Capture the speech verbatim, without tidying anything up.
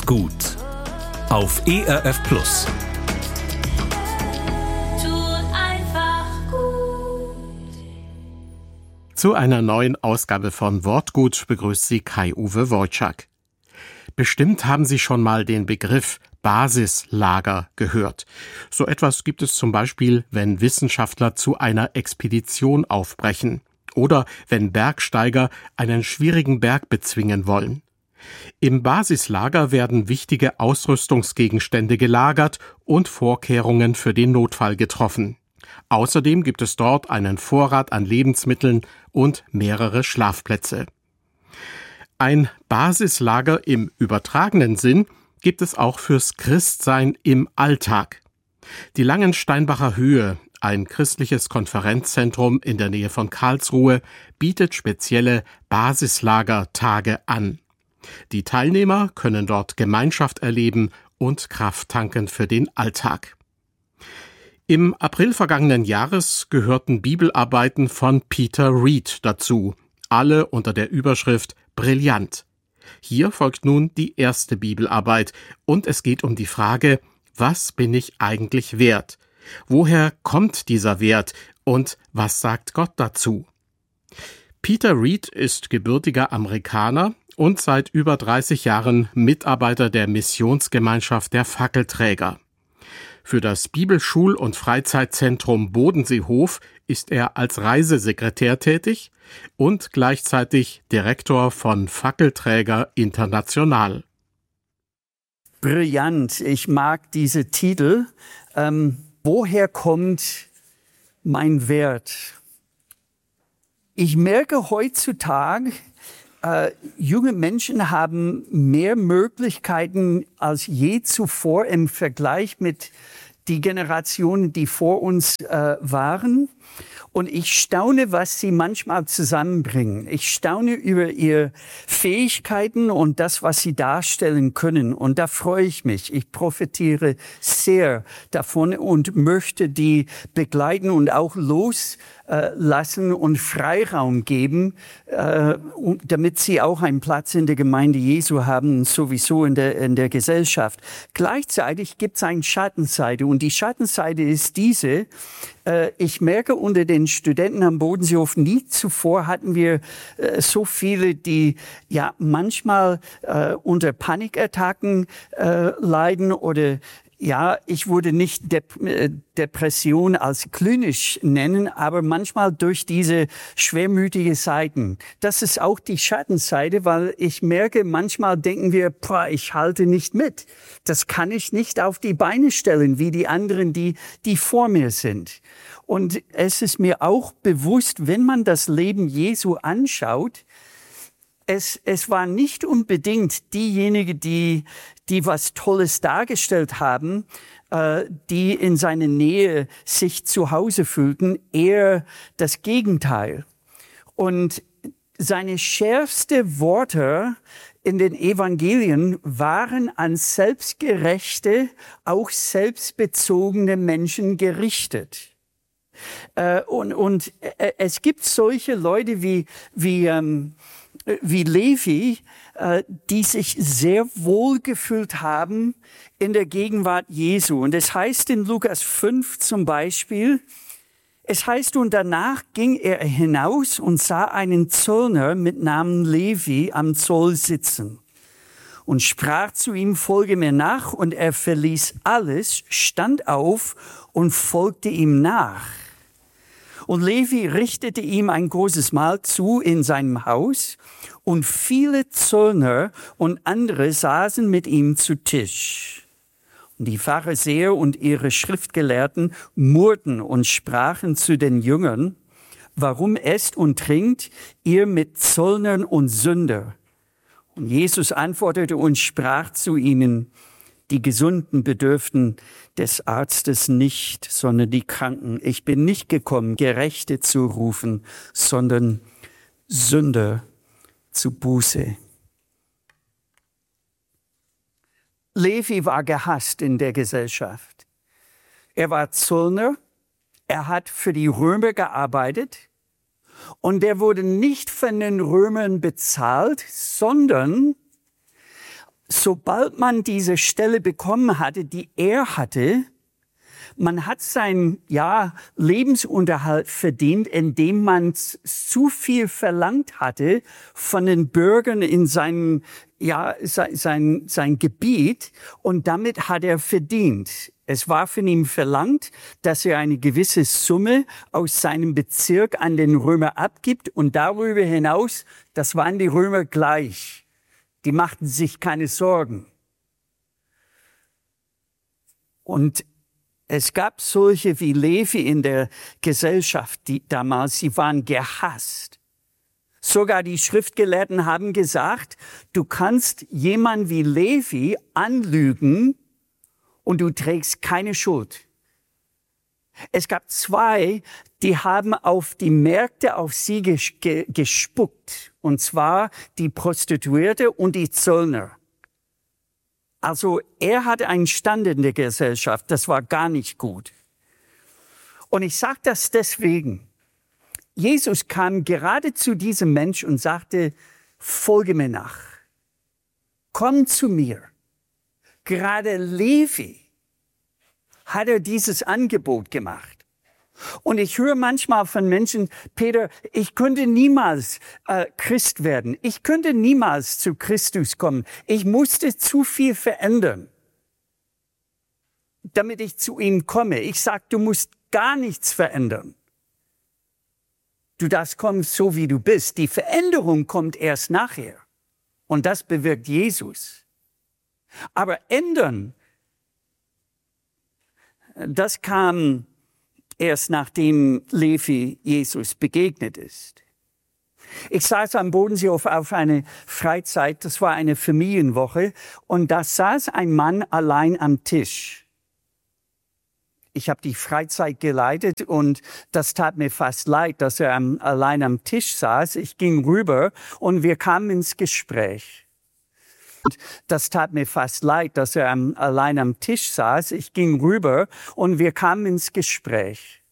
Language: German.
Wortgut auf E R F Plus. Zu einer neuen Ausgabe von Wortgut begrüßt Sie Kai-Uwe Wojczak. Bestimmt haben Sie schon mal den Begriff Basislager gehört. So etwas gibt es zum Beispiel, wenn Wissenschaftler zu einer Expedition aufbrechen oder wenn Bergsteiger einen schwierigen Berg bezwingen wollen. Im Basislager werden wichtige Ausrüstungsgegenstände gelagert und Vorkehrungen für den Notfall getroffen. Außerdem gibt es dort einen Vorrat an Lebensmitteln und mehrere Schlafplätze. Ein Basislager im übertragenen Sinn gibt es auch fürs Christsein im Alltag. Die Langensteinbacher Höhe, ein christliches Konferenzzentrum in der Nähe von Karlsruhe, bietet spezielle Basislagertage an. Die Teilnehmer können dort Gemeinschaft erleben und Kraft tanken für den Alltag. Im April vergangenen Jahres gehörten Bibelarbeiten von Peter Reed dazu, alle unter der Überschrift Brillant. Hier folgt nun die erste Bibelarbeit und es geht um die Frage, was bin ich eigentlich wert? Woher kommt dieser Wert und was sagt Gott dazu? Peter Reed ist gebürtiger Amerikaner und seit über dreißig Jahren Mitarbeiter der Missionsgemeinschaft der Fackelträger. Für das Bibelschul- und Freizeitzentrum Bodenseehof ist er als Reisesekretär tätig und gleichzeitig Direktor von Fackelträger International. Brillant, ich mag diese Titel. Ähm, woher kommt mein Wert? Ich merke heutzutage, äh, junge Menschen haben mehr Möglichkeiten als je zuvor im Vergleich mit die Generationen, die vor uns äh, waren. Und ich staune, was sie manchmal zusammenbringen. Ich staune über ihre Fähigkeiten und das, was sie darstellen können. Und da freue ich mich. Ich profitiere sehr davon und möchte die begleiten und auch loslassen und Freiraum geben, äh, damit sie auch einen Platz in der Gemeinde Jesu haben, sowieso in der, in der Gesellschaft. Gleichzeitig gibt es eine Schattenseite. Und die Schattenseite ist diese: äh, Ich merke unter den Studenten am Bodenseehof, nie zuvor hatten wir äh, so viele, die ja manchmal äh, unter Panikattacken äh, leiden oder ja, ich würde nicht Dep- äh, Depression als klinisch nennen, aber manchmal durch diese schwermütige Seiten. Das ist auch die Schattenseite, weil ich merke, manchmal denken wir, boah, ich halte nicht mit. Das kann ich nicht auf die Beine stellen, wie die anderen, die, die vor mir sind. Und es ist mir auch bewusst, wenn man das Leben Jesu anschaut, Es, es war nicht unbedingt diejenigen, die, die was Tolles dargestellt haben, äh, die in seiner Nähe sich zu Hause fühlten, eher das Gegenteil. Und seine schärfsten Worte in den Evangelien waren an selbstgerechte, auch selbstbezogene Menschen gerichtet. Äh, und, und äh, es gibt solche Leute wie, wie, ähm, wie Levi, äh, die sich sehr wohl gefühlt haben in der Gegenwart Jesu. Und es heißt in Lukas fünf zum Beispiel, es heißt, und danach ging er hinaus und sah einen Zöllner mit Namen Levi am Zoll sitzen und sprach zu ihm, folge mir nach. Und er verließ alles, stand auf und folgte ihm nach. Und Levi richtete ihm ein großes Mahl zu in seinem Haus, und viele Zöllner und andere saßen mit ihm zu Tisch. Und die Pharisäer und ihre Schriftgelehrten murrten und sprachen zu den Jüngern, warum esst und trinkt ihr mit Zöllnern und Sünder? Und Jesus antwortete und sprach zu ihnen, die Gesunden bedürften des Arztes nicht, sondern die Kranken. Ich bin nicht gekommen, Gerechte zu rufen, sondern Sünder zu Buße. Levi war gehasst in der Gesellschaft. Er war Zöllner, er hat für die Römer gearbeitet und er wurde nicht von den Römern bezahlt, sondern sobald man diese Stelle bekommen hatte, die er hatte, man hat seinen ja, Lebensunterhalt verdient, indem man zu viel verlangt hatte von den Bürgern in seinem ja, sein, sein, sein Gebiet, und damit hat er verdient. Es war von ihm verlangt, dass er eine gewisse Summe aus seinem Bezirk an den Römer abgibt, und darüber hinaus, das waren die Römer gleich. Die machten sich keine Sorgen. Und es gab solche wie Levi in der Gesellschaft, die damals, sie waren gehasst. Sogar die Schriftgelehrten haben gesagt, du kannst jemanden wie Levi anlügen und du trägst keine Schuld. Es gab zwei, die haben auf die Märkte auf sie gespuckt, und zwar die Prostituierte und die Zöllner. Also er hatte einen Stand in der Gesellschaft, das war gar nicht gut. Und ich sage das deswegen. Jesus kam gerade zu diesem Mensch und sagte, folge mir nach. Komm zu mir. Gerade Levi hat er dieses Angebot gemacht. Und ich höre manchmal von Menschen, Peter, ich könnte niemals äh, Christ werden. Ich könnte niemals zu Christus kommen. Ich musste zu viel verändern, damit ich zu ihm komme. Ich sage, du musst gar nichts verändern. Du darfst kommen, so wie du bist. Die Veränderung kommt erst nachher. Und das bewirkt Jesus. Aber ändern, das kam erst nachdem Levi Jesus begegnet ist. Ich saß am Bodensee auf, auf eine Freizeit, das war eine Familienwoche, und da saß ein Mann allein am Tisch. Ich habe die Freizeit geleitet und das tat mir fast leid, dass er am, allein am Tisch saß. Ich ging rüber und wir kamen ins Gespräch. Und das tat mir fast leid, dass er am, allein am Tisch saß. Ich ging rüber und wir kamen ins Gespräch.